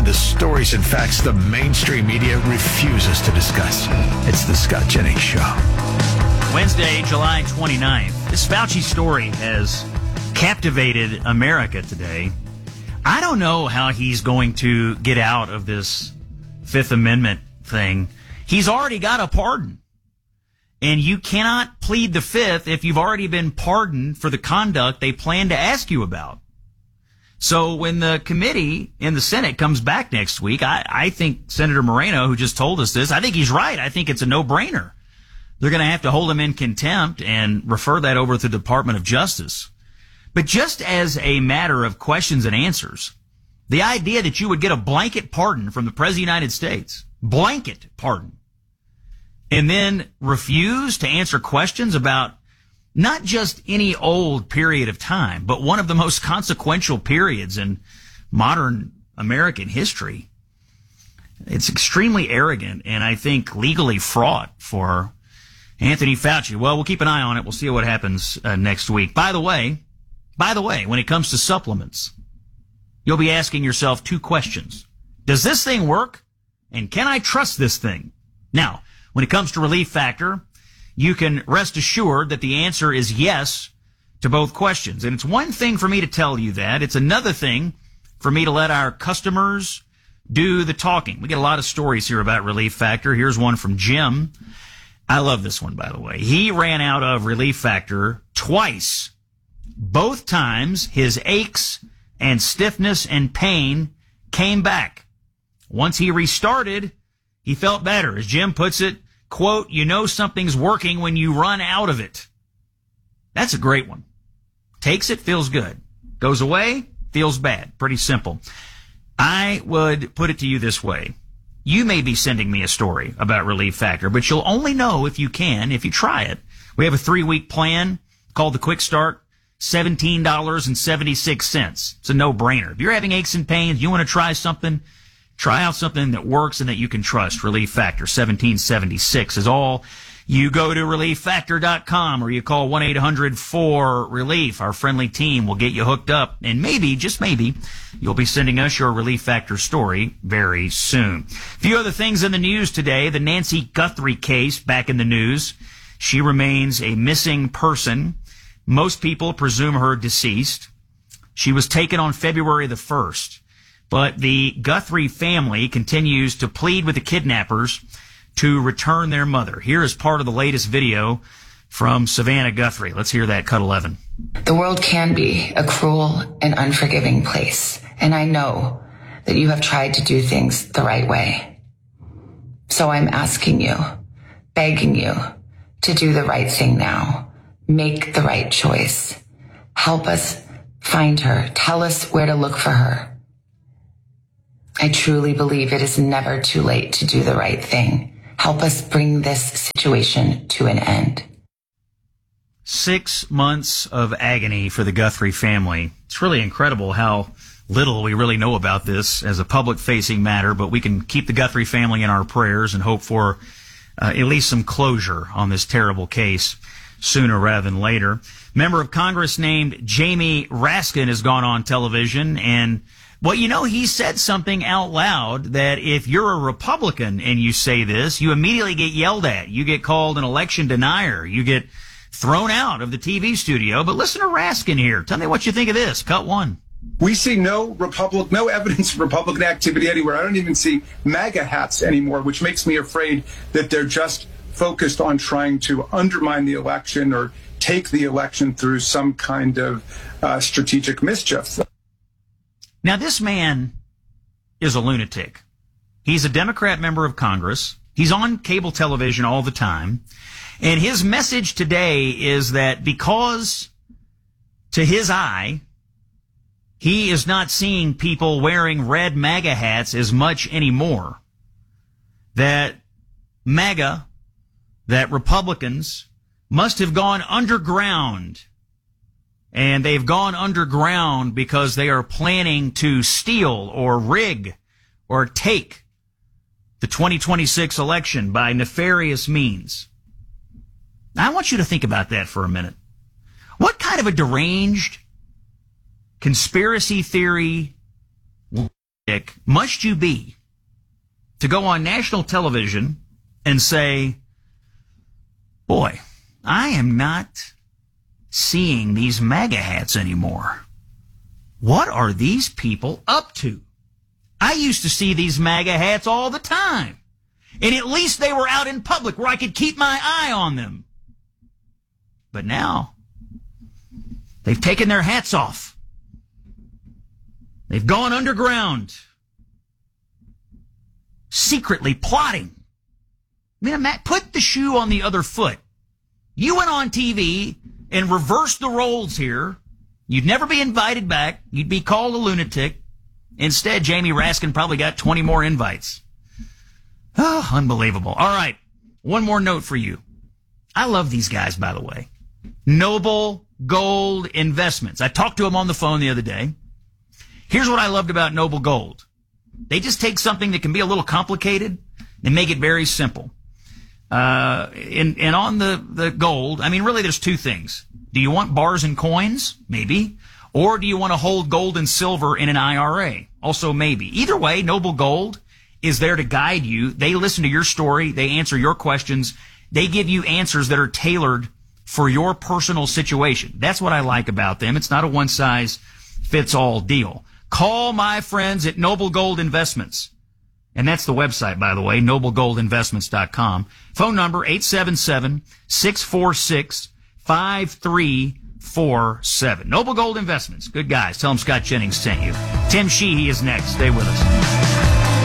the stories and facts the mainstream media refuses to discuss. It's the Scott Jennings Show. Wednesday, July 29th. This Fauci story has captivated America today. I don't know how he's going to get out of this Fifth Amendment thing. He's already got a pardon. And you cannot plead the Fifth if you've already been pardoned for the conduct they plan to ask you about. So when the committee in the Senate comes back next week, I think Senator Moreno, who just told us this, I think he's right. I think it's a no-brainer. They're going to have to hold him in contempt and refer that over to the Department of Justice. But just as a matter of questions and answers, the idea that you would get a blanket pardon from the President of the United States, blanket pardon, and then refuse to answer questions about not just any old period of time, but one of the most consequential periods in modern American history. It's extremely arrogant and I think legally fraught for Anthony Fauci. Well, we'll keep an eye on it. We'll see what happens next week. By the way, when it comes to supplements, you'll be asking yourself two questions. Does this thing work? And can I trust this thing? Now, when it comes to Relief Factor, you can rest assured that the answer is yes to both questions. And it's one thing for me to tell you that. It's another thing for me to let our customers do the talking. We get a lot of stories here about Relief Factor. Here's one from Jim. I love this one, by the way. He ran out of Relief Factor twice. Both times, his aches and stiffness and pain came back. Once he restarted, he felt better. As Jim puts it, quote, you know something's working when you run out of it. That's a great one. Takes it, feels good. Goes away, feels bad. Pretty simple. I would put it to you this way. You may be sending me a story about Relief Factor, but you'll only know if you try it. We have a 3-week plan called the Quick Start, $17.76. It's a no-brainer. If you're having aches and pains, you want to try something, try out something that works and that you can trust. Relief Factor, $17.76 is all. You go to ReliefFactor.com or you call 1-800-4RELIEF. Our friendly team will get you hooked up, and maybe, just maybe, you'll be sending us your Relief Factor story very soon. A few other things in the news today. The Nancy Guthrie case back in the news. She remains a missing person. Most people presume her deceased. She was taken on February the 1st. But the Guthrie family continues to plead with the kidnappers to return their mother. Here is part of the latest video from Savannah Guthrie. Let's hear that, cut 11. The world can be a cruel and unforgiving place, and I know that you have tried to do things the right way. So I'm asking you, begging you, to do the right thing now. Make the right choice. Help us find her. Tell us where to look for her. I truly believe it is never too late to do the right thing. Help us bring this situation to an end. 6 months of agony for the Guthrie family. It's really incredible how little we really know about this as a public-facing matter, but we can keep the Guthrie family in our prayers and hope for at least some closure on this terrible case sooner rather than later. Member of Congress named Jamie Raskin has gone on television and, well, you know, he said something out loud that if you're a Republican and you say this, you immediately get yelled at. You get called an election denier. You get thrown out of the TV studio. But listen to Raskin here. Tell me what you think of this. Cut 1. We see no evidence of Republican activity anywhere. I don't even see MAGA hats anymore, which makes me afraid that they're just focused on trying to undermine the election or take the election through some kind of strategic mischief. Now, this man is a lunatic. He's a Democrat member of Congress. He's on cable television all the time. And his message today is that because, to his eye, he is not seeing people wearing red MAGA hats as much anymore, that MAGA, that Republicans must have gone underground. And they've gone underground because they are planning to steal or rig or take the 2026 election by nefarious means. Now, I want you to think about that for a minute. What kind of a deranged conspiracy theory must you be to go on national television and say, boy, I am not seeing these MAGA hats anymore. What are these people up to? I used to see these MAGA hats all the time. And at least they were out in public where I could keep my eye on them. But now, they've taken their hats off. They've gone underground. Secretly plotting. I mean, Matt, put the shoe on the other foot. You went on TV and reversed the roles here. You'd never be invited back. You'd be called a lunatic. Instead, Jamie Raskin probably got 20 more invites. Oh, unbelievable. All right. One more note for you. I love these guys, by the way. Noble Gold Investments. I talked to them on the phone the other day. Here's what I loved about Noble Gold. They just take something that can be a little complicated and make it very simple. And on the gold, I mean, really there's two things. Do you want bars and coins? Maybe. Or do you want to hold gold and silver in an IRA? Also maybe. Either way, Noble Gold is there to guide you. They listen to your story. They answer your questions. They give you answers that are tailored for your personal situation. That's what I like about them. It's not a one-size-fits-all deal. Call my friends at Noble Gold Investments. And that's the website, by the way, noblegoldinvestments.com. Phone number 877-646-5347. Noble Gold Investments. Good guys. Tell them Scott Jennings sent you. Tim Sheehy is next. Stay with us.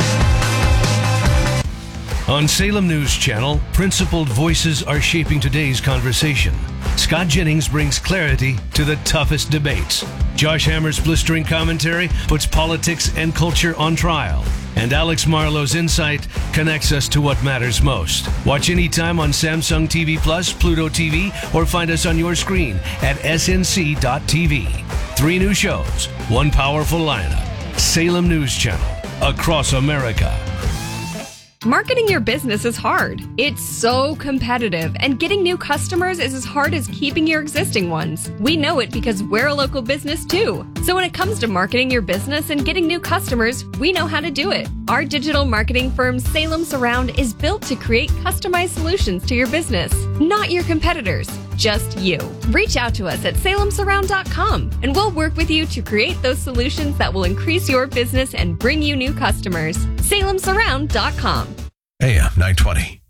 On Salem News Channel, principled voices are shaping today's conversation. Scott Jennings brings clarity to the toughest debates. Josh Hammer's blistering commentary puts politics and culture on trial. And Alex Marlowe's insight connects us to what matters most. Watch anytime on Samsung TV Plus, Pluto TV, or find us on your screen at snc.tv. 3 new shows, 1 powerful lineup. Salem News Channel, across America. Marketing your business is hard. It's so competitive, and getting new customers is as hard as keeping your existing ones. We know it because we're a local business too. So when it comes to marketing your business and getting new customers, we know how to do it. Our digital marketing firm, Salem Surround, is built to create customized solutions to your business, not your competitors, just you. Reach out to us at salemsurround.com, and we'll work with you to create those solutions that will increase your business and bring you new customers. salemsurround.com. AM 920.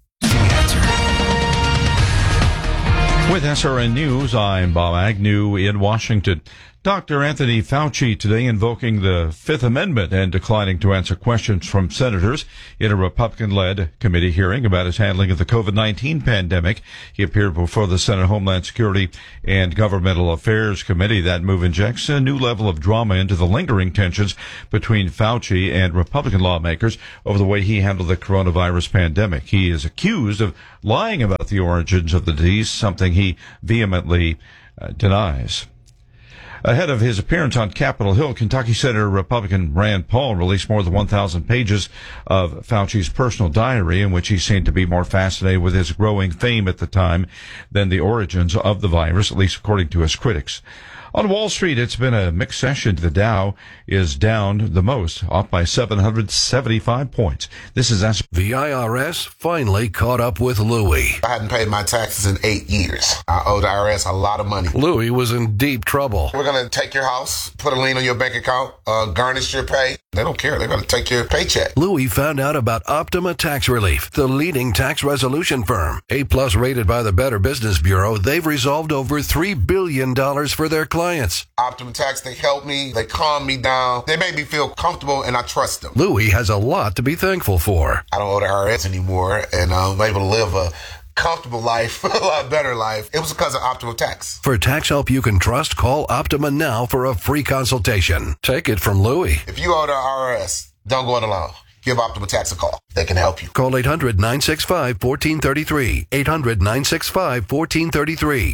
With SRN News, I'm Bob Agnew in Washington. Dr. Anthony Fauci today invoking the Fifth Amendment and declining to answer questions from senators in a Republican-led committee hearing about his handling of the COVID-19 pandemic. He appeared before the Senate Homeland Security and Governmental Affairs Committee. That move injects a new level of drama into the lingering tensions between Fauci and Republican lawmakers over the way he handled the coronavirus pandemic. He is accused of lying about the origins of the disease, something he vehemently denies. Ahead of his appearance on Capitol Hill, Kentucky Senator Republican Rand Paul released more than 1,000 pages of Fauci's personal diary, in which he seemed to be more fascinated with his growing fame at the time than the origins of the virus, at least according to his critics. On Wall Street, it's been a mixed session. The Dow is down the most, off by 775 points. This is The IRS finally caught up with Louie. I hadn't paid my taxes in 8 years. I owe the IRS a lot of money. Louie was in deep trouble. We're going to take your house, put a lien on your bank account, garnish your pay. They don't care. They're going to take your paycheck. Louie found out about Optima Tax Relief, the leading tax resolution firm. A+ rated by the Better Business Bureau, they've resolved over $3 billion for their clients. Optima Tax, they help me. They calm me down. They make me feel comfortable, and I trust them. Louie has a lot to be thankful for. I don't owe the IRS anymore, and I'm able to live a comfortable life, a lot better life. It was because of Optima Tax. For tax help you can trust, call Optima now for a free consultation. Take it from Louie. If you owe the IRS, don't go it alone. Give Optima Tax a call. They can help you. Call 800-965-1433. 800-965-1433.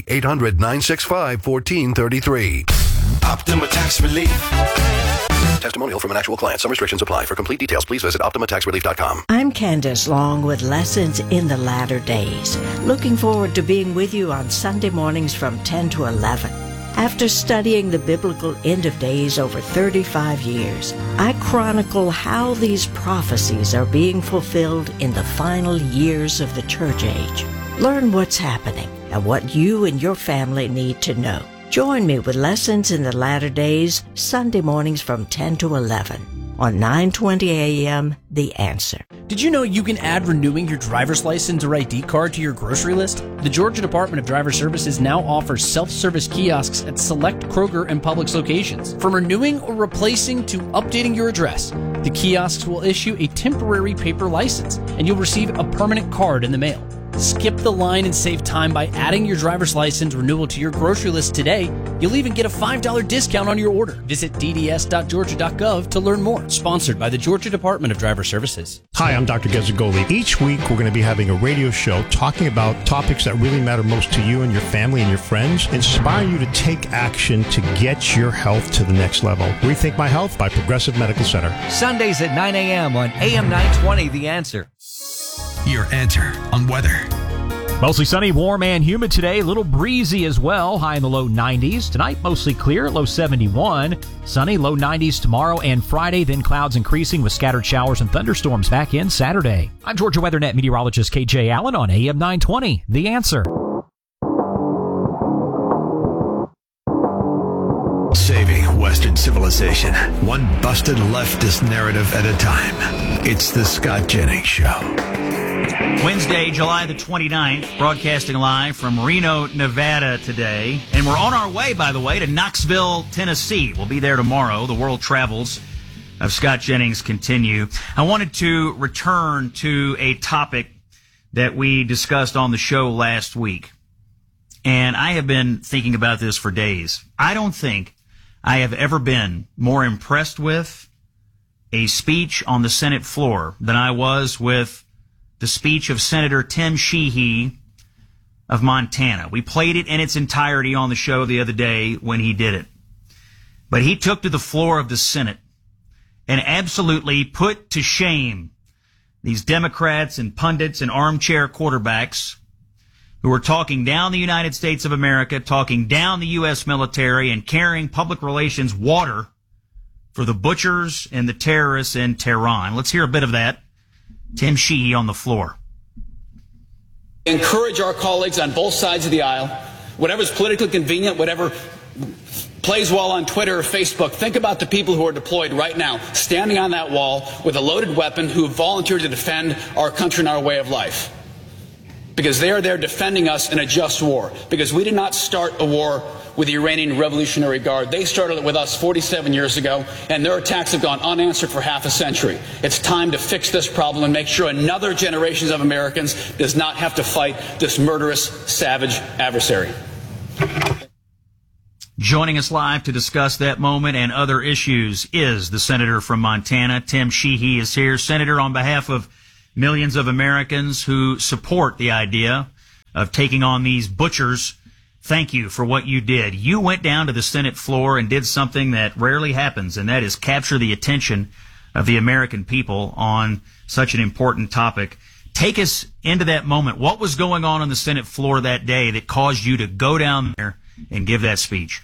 800-965-1433. Optima Tax Relief. Testimonial from an actual client. Some restrictions apply. For complete details, please visit OptimaTaxRelief.com. I'm Candace Long with Lessons in the Latter Days. Looking forward to being with you on Sunday mornings from 10 to 11. After studying the biblical end of days over 35 years, I chronicle how these prophecies are being fulfilled in the final years of the church age. Learn what's happening and what you and your family need to know. Join me with Lessons in the Latter Days, Sunday mornings from 10 to 11 on 9:20 a.m. The Answer. Did you know you can add renewing your driver's license or ID card to your grocery list? The Georgia Department of Driver Services now offers self-service kiosks at select Kroger and Publix locations. From renewing or replacing to updating your address, the kiosks will issue a temporary paper license, and you'll receive a permanent card in the mail. Skip the line and save time by adding your driver's license renewal to your grocery list today. You'll even get a $5 discount on your order. Visit dds.georgia.gov to learn more. Sponsored by the Georgia Department of Driver Services. Hi, I'm Dr. Gezzagoli. Each week, we're going to be having a radio show talking about topics that really matter most to you and your family and your friends. Inspire you to take action to get your health to the next level. Rethink My Health by Progressive Medical Center. Sundays at 9 a.m. on AM 920, The Answer. Your answer on weather. Mostly sunny, warm, and humid today. A little breezy as well. High in the low 90s. Tonight, mostly clear, low 71. Sunny, low 90s tomorrow and Friday. Then clouds increasing with scattered showers and thunderstorms back in Saturday. I'm Georgia WeatherNet meteorologist KJ Allen on AM 920. The Answer. Saving Western civilization, one busted leftist narrative at a time. It's the Scott Jennings Show. Wednesday, July the 29th, broadcasting live from Reno, Nevada today. And we're on our way, by the way, to Knoxville, Tennessee. We'll be there tomorrow. The world travels of Scott Jennings continue. I wanted to return to a topic that we discussed on the show last week. And I have been thinking about this for days. I don't think I have ever been more impressed with a speech on the Senate floor than I was with the speech of Senator Tim Sheehy of Montana. We played it in its entirety on the show the other day when he did it. But he took to the floor of the Senate and absolutely put to shame these Democrats and pundits and armchair quarterbacks who are talking down the United States of America, talking down the U.S. military, and carrying public relations water for the butchers and the terrorists in Tehran. Let's hear a bit of that. Tim Sheehy on the floor. Encourage our colleagues on both sides of the aisle, whatever's politically convenient, whatever plays well on Twitter or Facebook. Think about the people who are deployed right now, standing on that wall with a loaded weapon, who have volunteered to defend our country and our way of life. Because they are there defending us in a just war. Because we did not start a war with the Iranian Revolutionary Guard. They started it with us 47 years ago, and their attacks have gone unanswered for half a century. It's time to fix this problem and make sure another generation of Americans does not have to fight this murderous, savage adversary. Joining us live to discuss that moment and other issues is the senator from Montana. Tim Sheehy is here. Senator, on behalf of millions of Americans who support the idea of taking on these butchers, thank you for what you did. You went down to the Senate floor and did something that rarely happens, and that is capture the attention of the American people on such an important topic. Take us into that moment. What was going on the Senate floor that day that caused you to go down there and give that speech?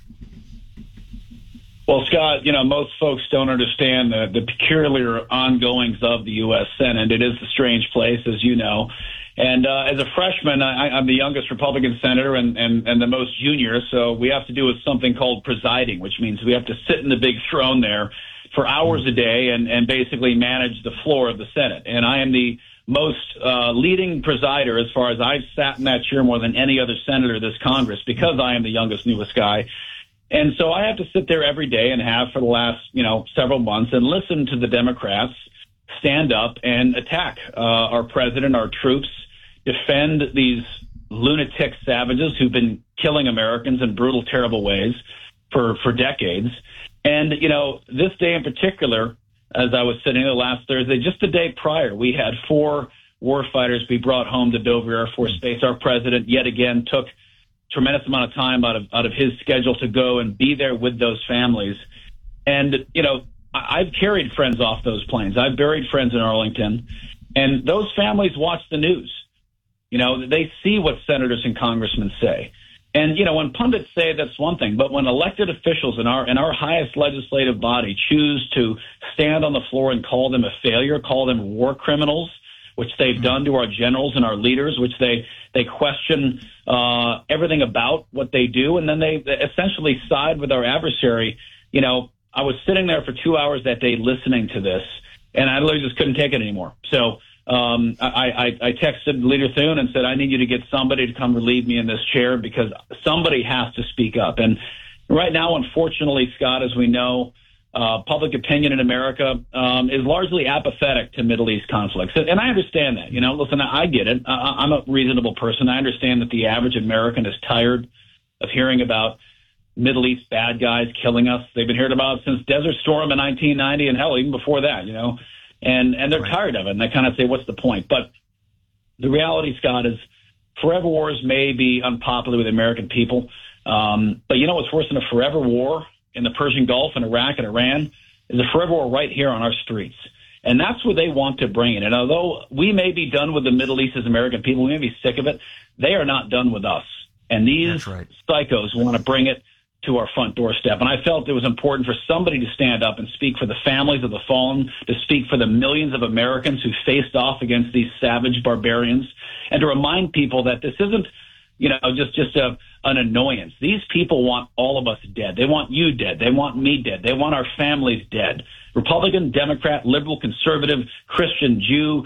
Well, Scott, most folks don't understand the peculiar ongoings of the U.S. Senate. It is a strange place, as you know. And as a freshman, I'm the youngest Republican senator and the most junior, so we have to do something called presiding, which means we have to sit in the big throne there for hours a day and basically manage the floor of the Senate. And I am the most leading presider as far as I've sat in that chair more than any other senator of this Congress, because I am the youngest, newest guy. And so I have to sit there every day and have for the last, several months and listen to the Democrats stand up and attack our president, our troops, defend these lunatic savages who've been killing Americans in brutal, terrible ways for decades. And, this day in particular, as I was sitting there last Thursday, just the day prior, we had 4 warfighters be brought home to Dover Air Force Base. Our president yet again took tremendous amount of time out of his schedule to go and be there with those families. And, I've carried friends off those planes. I've buried friends in Arlington. And those families watch the news. They see what senators and congressmen say. And, when pundits say that's one thing, but when elected officials in our highest legislative body choose to stand on the floor and call them a failure, call them war criminals, which they've done to our generals and our leaders, which they question everything about what they do, and then they essentially side with our adversary. I was sitting there for 2 hours that day listening to this, and I literally just couldn't take it anymore. So I texted Leader Thune and said, I need you to get somebody to come relieve me in this chair because somebody has to speak up. And right now, unfortunately, Scott, as we know, public opinion in America is largely apathetic to Middle East conflicts. And I understand that. Listen, I get it. I'm a reasonable person. I understand that the average American is tired of hearing about Middle East bad guys killing us. They've been hearing about it since Desert Storm in 1990 and hell, even before that, and they're tired of it. And they kind of say, what's the point? But the reality, Scott, is forever wars may be unpopular with the American people. But what's worse than a forever war in the Persian Gulf and Iraq and Iran is a forever war right here on our streets. And that's where they want to bring it. And although we may be done with the Middle East as American people, we may be sick of it, they are not done with us. And these psychos want to bring it to our front doorstep. And I felt it was important for somebody to stand up and speak for the families of the fallen, to speak for the millions of Americans who faced off against these savage barbarians, and to remind people that this isn't, just an annoyance. These people want all of us dead. They want you dead. They want me dead. They want our families dead. Republican, Democrat, liberal, conservative, Christian, Jew,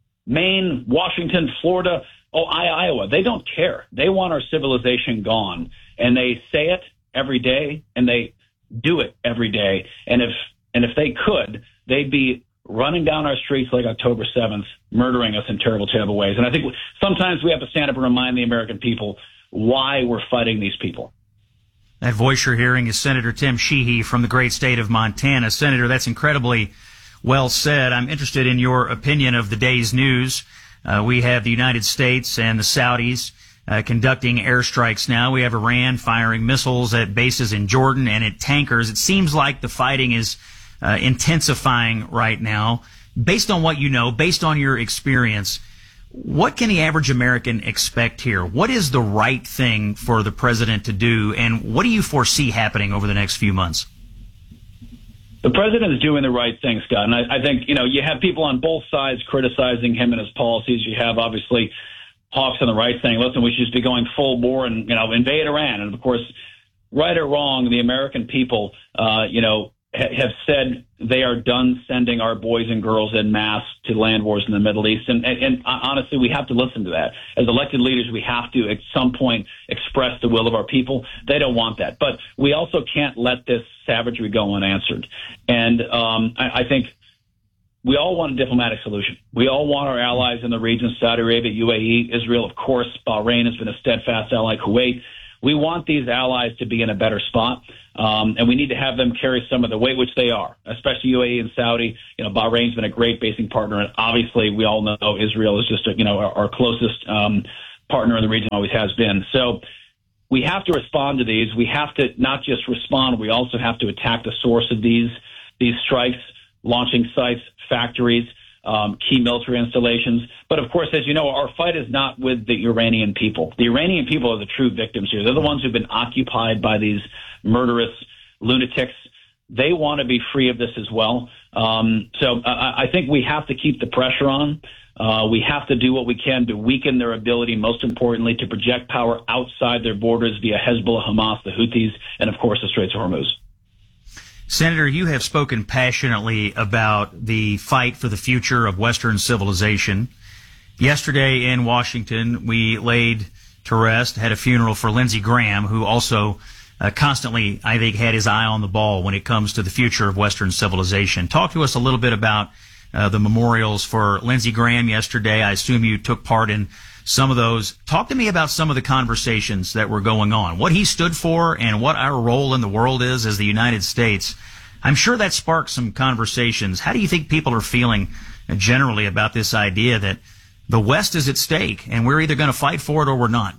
Maine, Washington, Florida, Iowa. They don't care. They want our civilization gone. And they say it every day, and they do it every day. And if they could, they'd be running down our streets like October 7th, murdering us in terrible, terrible ways. And I think sometimes we have to stand up and remind the American people why we're fighting these people. That voice you're hearing is Senator Tim Sheehy from the great state of Montana. Senator, that's incredibly well said. I'm interested in your opinion of the day's news. We have the United States and the Saudis conducting airstrikes now. We have Iran firing missiles at bases in Jordan and at tankers. It seems like the fighting is intensifying right now. Based on what you know, based on your experience, what can the average American expect here? What is the right thing for the president to do, and what do you foresee happening over the next few months? The president is doing the right thing, Scott, and I think, you have people on both sides criticizing him and his policies. You have, obviously, hawks on the right saying, listen, we should just be going full bore and, invade Iran. And, of course, right or wrong, the American people, have said they are done sending our boys and girls en masse to land wars in the Middle East. And honestly, we have to listen to that. As elected leaders, we have to, at some point, express the will of our people. They don't want that. But we also can't let this savagery go unanswered. And I think we all want a diplomatic solution. We all want our allies in the region, Saudi Arabia, UAE, Israel, of course. Bahrain has been a steadfast ally, Kuwait. We want these allies to be in a better spot, and we need to have them carry some of the weight, which they are, especially UAE and Saudi. Bahrain's been a great basing partner, and obviously we all know Israel is just our closest partner in the region, always has been. So we have to respond to these. We have to not just respond, we also have to attack the source of these strikes, launching sites, factories, key military installations. But, of course, as you know, our fight is not with the Iranian people. The Iranian people are the true victims here. They're the ones who've been occupied by these murderous lunatics. They want to be free of this as well. So I think we have to keep the pressure on. We have to do what we can to weaken their ability, most importantly, to project power outside their borders via Hezbollah, Hamas, the Houthis, and, of course, the Straits of Hormuz. Senator, you have spoken passionately about the fight for the future of Western civilization. Yesterday in Washington, we laid to rest, had a funeral for Lindsey Graham, who also constantly, I think, had his eye on the ball when it comes to the future of Western civilization. Talk to us a little bit about the memorials for Lindsey Graham yesterday. I assume you took part in some of those. Talk to me about some of the conversations that were going on, what he stood for and what our role in the world is as the United States. I'm sure that sparked some conversations. How do you think people are feeling generally about this idea that the West is at stake and we're either going to fight for it or we're not?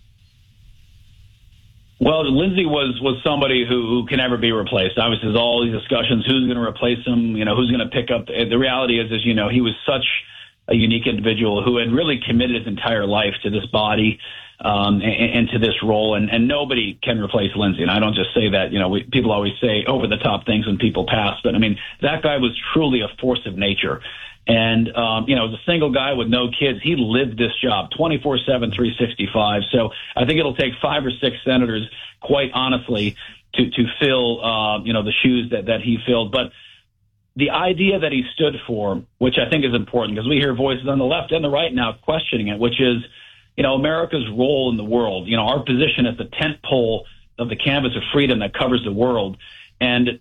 Well, Lindsey was somebody who can never be replaced. Obviously, there's all these discussions, who's going to replace him, who's going to pick up. The reality is, he was such a unique individual who had really committed his entire life to this body, into this role, and nobody can replace Lindsey. And I don't just say that, people always say over the top things when people pass, but I mean, that guy was truly a force of nature. And, as a single guy with no kids, he lived this job 24/7, 365. So I think it'll take 5 or 6 senators, quite honestly, to fill, the shoes that he filled. But the idea that he stood for, which I think is important, because we hear voices on the left and the right now questioning it, which is, America's role in the world, our position as the tent pole of the canvas of freedom that covers the world. And,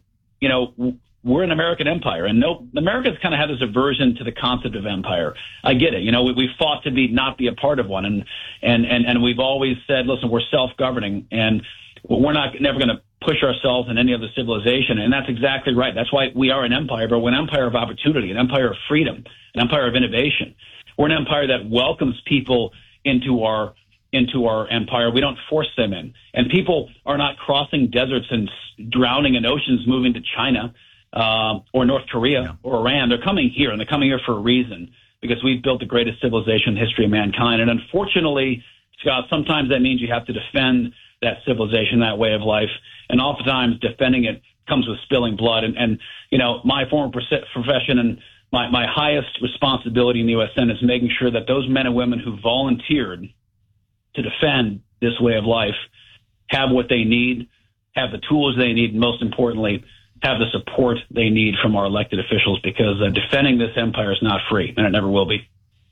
we're an American empire, and America's kind of had this aversion to the concept of empire. I get it. We fought to not be a part of one. And we've always said, listen, we're self-governing, and we're never going to push ourselves in any other civilization. And that's exactly right. That's why we are an empire, but we're an empire of opportunity, an empire of freedom, an empire of innovation. We're an empire that welcomes people into our empire. We don't force them in. And people are not crossing deserts and drowning in oceans, moving to China or North Korea or Iran. They're coming here, and they're coming here for a reason, because we've built the greatest civilization in the history of mankind. And unfortunately, Scott, sometimes that means you have to defend that civilization, that way of life. And oftentimes defending it comes with spilling blood. And my former profession and my highest responsibility in the U.S. Senate is making sure that those men and women who volunteered to defend this way of life have what they need, have the tools they need, and most importantly, have the support they need from our elected officials, because defending this empire is not free, and it never will be.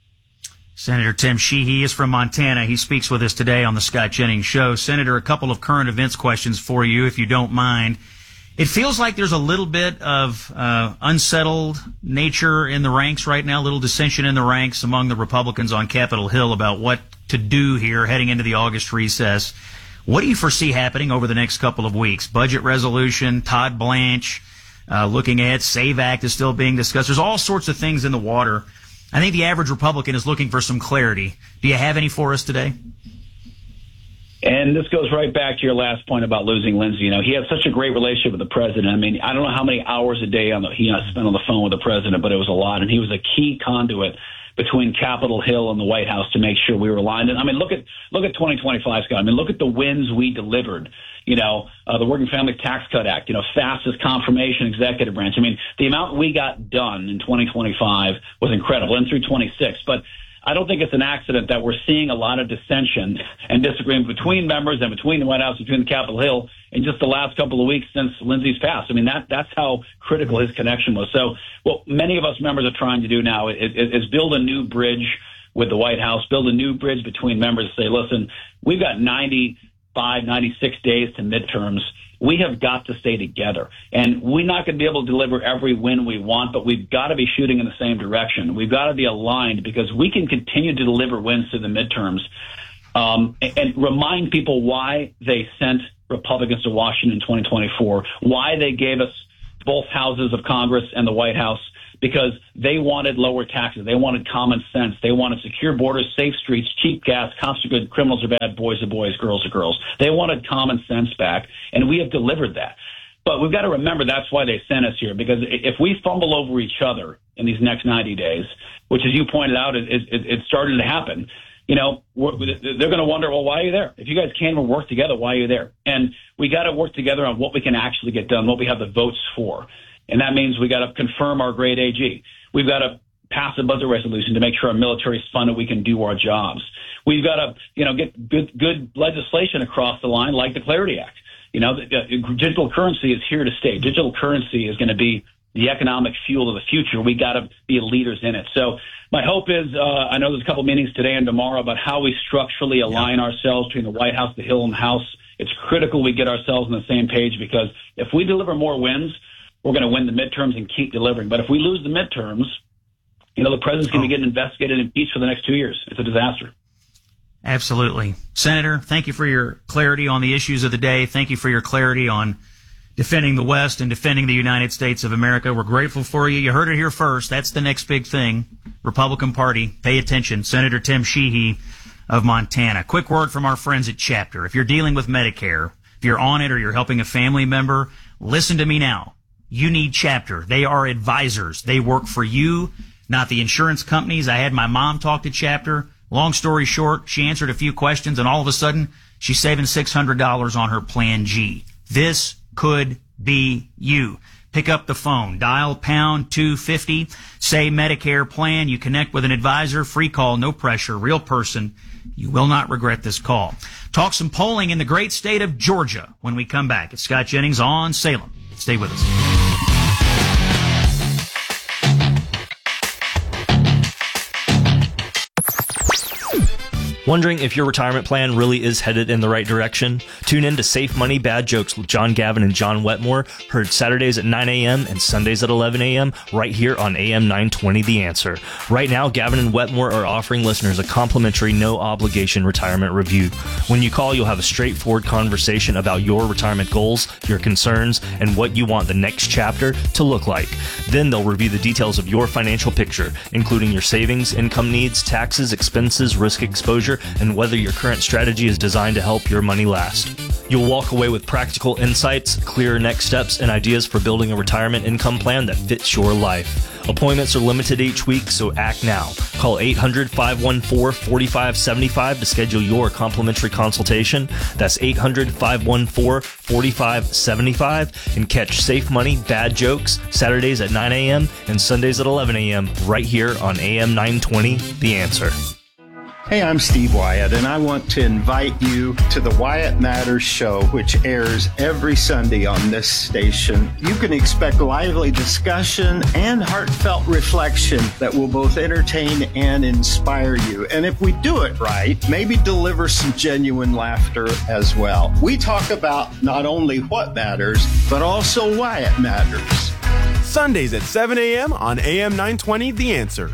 Senator Tim Sheehy is from Montana. He speaks with us today on the Scott Jennings Show. Senator, a couple of current events questions for you, if you don't mind. It feels like there's a little bit of unsettled nature in the ranks right now, a little dissension in the ranks among the Republicans on Capitol Hill about what to do here heading into the August recess. What do you foresee happening over the next couple of weeks? Budget resolution, Todd Blanche, looking at SAVE Act is still being discussed. There's all sorts of things in the water. I think the average Republican is looking for some clarity. Do you have any for us today? And this goes right back to your last point about losing Lindsey. He had such a great relationship with the president. I mean, I don't know how many hours a day he spent on the phone with the president, but it was a lot. And he was a key conduit between Capitol Hill and the White House to make sure we were aligned. And I mean, look at 2025, Scott. I mean, look at the wins we delivered. The Working Family Tax Cut Act, fastest confirmation executive branch. I mean, the amount we got done in 2025 was incredible, and through 26. But I don't think it's an accident that we're seeing a lot of dissension and disagreement between members and between the White House, between the Capitol Hill in just the last couple of weeks since Lindsey's passed. I mean, that's how critical his connection was. So what many of us members are trying to do now is build a new bridge with the White House, build a new bridge between members, say, listen, we've got 95, 96 days to midterms. We have got to stay together. And we're not going to be able to deliver every win we want, but we've got to be shooting in the same direction. We've got to be aligned, because we can continue to deliver wins to the midterms and remind people why they sent Republicans to Washington in 2024, why they gave us both houses of Congress and the White House, because they wanted lower taxes. They wanted common sense. They wanted secure borders, safe streets, cheap gas, cops are good, criminals are bad, boys are boys, girls are girls. They wanted common sense back, and we have delivered that. But we've got to remember that's why they sent us here, because if we fumble over each other in these next 90 days, which, as you pointed out, it started to happen, they're going to wonder, well, why are you there? If you guys can't even work together, why are you there? And we got to work together on what we can actually get done, what we have the votes for. And that means we got to confirm our great AG. We've got to pass a budget resolution to make sure our military is funded, we can do our jobs. We've got to, get good legislation across the line, like the Clarity Act. Digital currency is here to stay. Digital currency is going to be the economic fuel of the future. We got to be leaders in it. So my hope is, I know there's a couple meetings today and tomorrow about how we structurally align ourselves between the White House, the Hill, and the House. It's critical we get ourselves on the same page, because if we deliver more wins, we're going to win the midterms and keep delivering. But if we lose the midterms, the president's going to be getting investigated and impeached for the next 2 years. It's a disaster. Absolutely. Senator, thank you for your clarity on the issues of the day. Thank you for your clarity on defending the West and defending the United States of America. We're grateful for you. You heard it here first. That's the next big thing. Republican Party, pay attention. Senator Tim Sheehy of Montana. Quick word from our friends at Chapter. If you're dealing with Medicare, if you're on it or you're helping a family member, listen to me now. You need Chapter. They are advisors. They work for you, not the insurance companies. I had my mom talk to Chapter. Long story short, she answered a few questions, and all of a sudden, she's saving $600 on her Plan G. This could be you. Pick up the phone, dial pound 250, say Medicare plan. You connect with an advisor, free call, no pressure, real person. You will not regret this call. Talk some polling in the great state of Georgia when we come back. It's Scott Jennings on Salem. Stay with us. Wondering if your retirement plan really is headed in the right direction? Tune in to Safe Money, Bad Jokes with John Gavin and John Wetmore, heard Saturdays at 9 a.m. and Sundays at 11 a.m. right here on AM 920 The Answer. Right now, Gavin and Wetmore are offering listeners a complimentary, no-obligation retirement review. When you call, you'll have a straightforward conversation about your retirement goals, your concerns, and what you want the next chapter to look like. Then they'll review the details of your financial picture, including your savings, income needs, taxes, expenses, risk exposure, and whether your current strategy is designed to help your money last. You'll walk away with practical insights, clear next steps, and ideas for building a retirement income plan that fits your life. Appointments are limited each week, so act now. Call 800-514-4575 to schedule your complimentary consultation. That's 800-514-4575, and catch Safe Money, Bad Jokes Saturdays at 9 a.m. and Sundays at 11 a.m. right here on AM 920 The Answer. Hey, I'm Steve Wyatt, and I want to invite you to the Wyatt Matters Show, which airs every Sunday on this station. You can expect lively discussion and heartfelt reflection that will both entertain and inspire you. And if we do it right, maybe deliver some genuine laughter as well. We talk about not only what matters, but also why it matters. Sundays at 7 a.m. on AM 920 The Answer.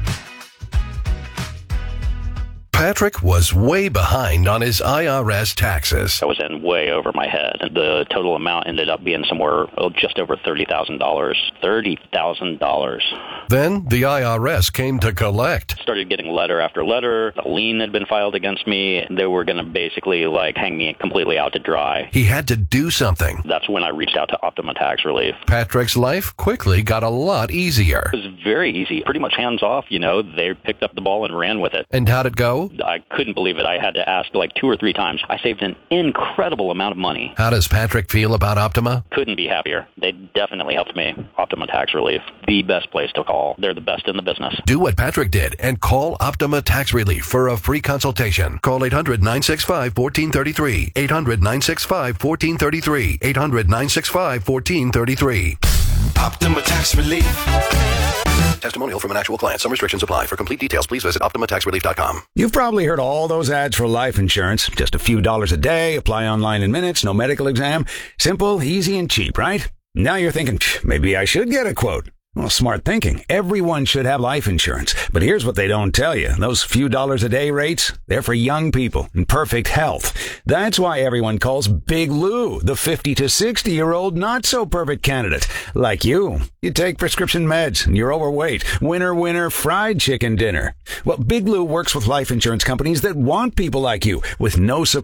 Patrick was way behind on his IRS taxes. I was in way over my head. The total amount ended up being somewhere just over $30,000. $30,000. Then the IRS came to collect. Started getting letter after letter. A lien had been filed against me. They were going to basically hang me completely out to dry. He had to do something. That's when I reached out to Optima Tax Relief. Patrick's life quickly got a lot easier. It was very easy. Pretty much hands off, They picked up the ball and ran with it. And how'd it go? I couldn't believe it. I had to ask 2 or 3 times. I saved an incredible amount of money. How does Patrick feel about Optima? Couldn't be happier. They definitely helped me. Optima Tax Relief, the best place to call. They're the best in the business. Do what Patrick did and call Optima Tax Relief for a free consultation. Call 800-965-1433. 800-965-1433. 800-965-1433. Optima Tax Relief. Testimonial from an actual client. Some restrictions apply. For complete details, please visit OptimaTaxRelief.com. You've probably heard all those ads for life insurance. Just a few dollars a day, apply online in minutes, no medical exam. Simple, easy, and cheap, right? Now you're thinking, maybe I should get a quote. Well, smart thinking. Everyone should have life insurance. But here's what they don't tell you. Those few dollars a day rates, they're for young people in perfect health. That's why everyone calls Big Lou the 50 to 60-year-old not-so-perfect candidate. Like you. You take prescription meds and you're overweight. Winner, fried chicken dinner. Well, Big Lou works with life insurance companies that want people like you with no support.